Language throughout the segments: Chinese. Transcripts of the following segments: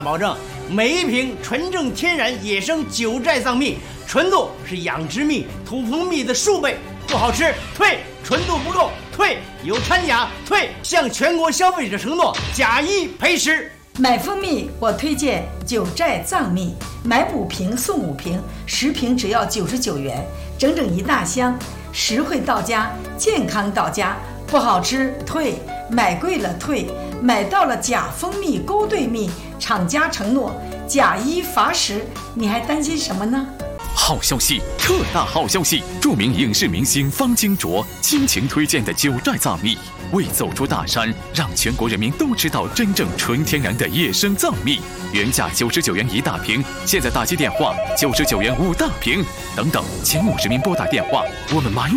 保证每一瓶纯正天然野生九寨藏蜜，纯度是养殖蜜、土蜂蜜的数倍，不好吃退，纯度不够退，有掺假退，向全国消费者承诺假一赔10。 买蜂蜜我推荐九寨藏蜜，买5瓶送5瓶，10瓶只要99元，整整1大箱，实惠到家，健康到家，不好吃退，买贵了退，买到了假蜂蜜、勾兑蜜，厂家承诺假1罚10，你还担心什么呢？ 好消息，特大好消息！著名影视明星方金卓倾情推荐的九寨藏蜜，为走出大山，让全国人民都知道真正纯天然的野生藏蜜。原价99元1大瓶，现在打击电话99元5大瓶，等等，前50名拨打电话，我们买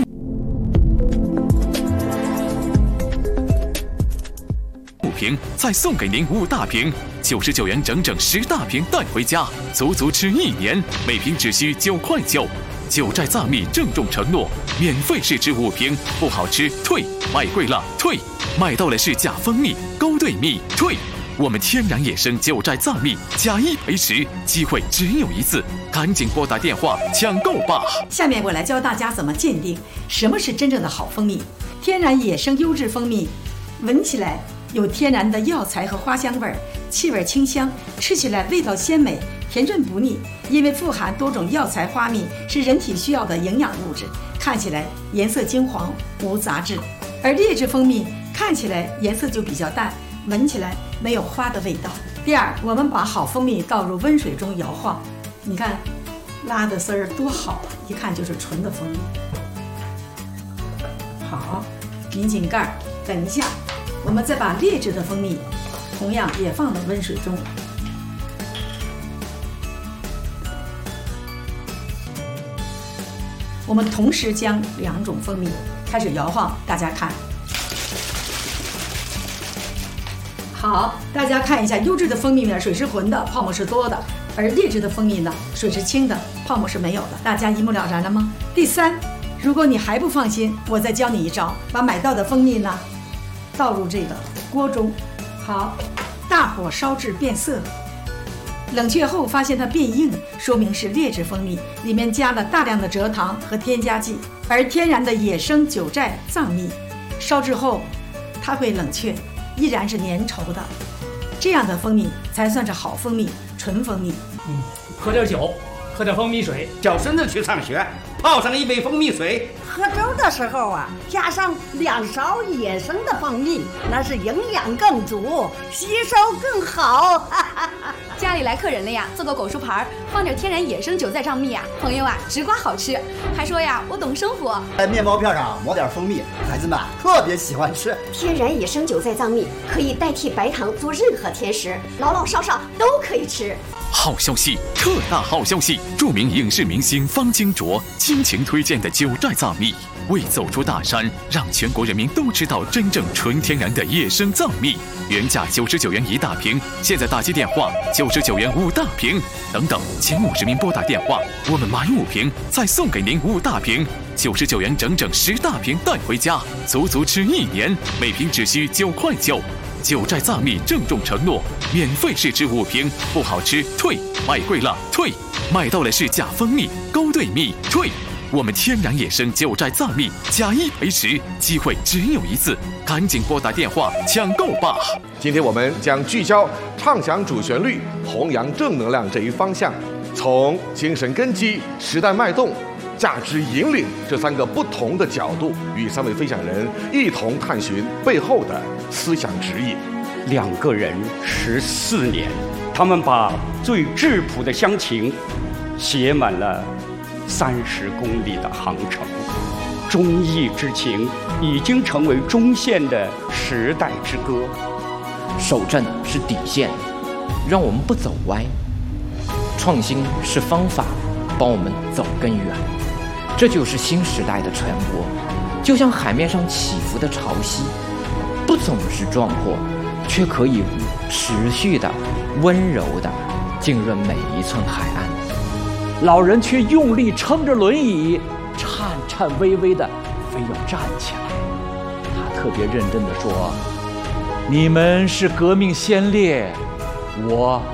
5瓶，再送给您5大瓶，99元整整10大瓶带回家，足足吃1年，每瓶只需9块9。九寨藏蜜郑重承诺，免费试吃5瓶，不好吃退，买贵了退，买到了是假蜂蜜、勾兑蜜退。我们天然野生九寨藏蜜假1赔10，机会只有一次，赶紧拨打电话抢购吧！ 下面我来教大家怎么鉴定什么是真正的好蜂蜜。天然野生优质蜂蜜，闻起来有天然的药材和花香味，气味清香，吃起来味道鲜美，甜润不腻。因为富含多种药材花蜜，是人体需要的营养物质，看起来颜色金黄，无杂质。而劣质蜂蜜看起来颜色就比较淡，闻起来没有花的味道。第二，我们把好蜂蜜倒入温水中摇晃，你看拉的丝儿多好啊，一看就是纯的蜂蜜。好，拧紧盖儿，等一下我们再把劣质的蜂蜜同样也放到温水中。我们同时将2种蜂蜜开始摇晃，大家看。好，大家看一下，优质的蜂蜜呢，水是浑的，泡沫是多的；而劣质的蜂蜜呢，水是清的，泡沫是没有的。大家一目了然了吗？第三，如果你还不放心，我再教你一招，把买到的蜂蜜呢倒入这个锅中，好，大火烧至变色，冷却后发现它变硬，说明是劣质蜂蜜，里面加了大量的蔗糖和添加剂。而天然的野生九寨藏蜜，烧制后它会冷却，依然是粘稠的，这样的蜂蜜才算是好蜂蜜，纯蜂蜜。 喝点酒，喝点蜂蜜水， 叫孙子去上学，泡上一杯蜂蜜水。 喝粥的时候啊，加上2勺野生的蜂蜜，那是营养更足，吸收更好。 家里来客人了呀，做个果蔬盘，放点天然野生九寨藏蜜呀，朋友啊，直刮好吃。还说呀，我懂生活。 在面包片上抹点蜂蜜，孩子们特别喜欢吃。 天然野生九寨藏蜜可以代替白糖做任何甜食，老老少少都可以吃。 好消息，特大好消息！著名影视明星方金卓倾情推荐的九寨藏蜜，为走出大山，让全国人民都知道真正纯天然的野生藏蜜。原价99元1大瓶，现在打击电话99元5大瓶，等等，前50名拨打电话，我们买5瓶，再送给您5大瓶，99元整整10大瓶带回家，足足吃1年，每瓶只需9块9。九寨藏蜜郑重承诺，免费试吃5瓶，不好吃退，买贵了退，买到了是假蜂蜜、勾兑蜜退。我们天然野生九寨藏蜜假1赔10，机会只有一次，赶紧拨打电话抢购吧！ 今天我们将聚焦畅想主旋律、弘扬正能量这一方向，从精神根基、时代脉动、价值引领这3个不同的角度，与3位分享人一同探寻背后的思想指引。 2个人14年，他们把最质朴的乡情写满了30公里的航程，忠义之情已经成为中线的时代之歌。 守正是底线，让我们不走歪；创新是方法，帮我们走更远。这就是新时代的传播，就像海面上起伏的潮汐，不总是壮阔，却可以持续的、温柔的浸润每一寸海岸。 老人却用力撑着轮椅，颤颤巍巍的非要站起来。他特别认真地说：“你们是革命先烈，我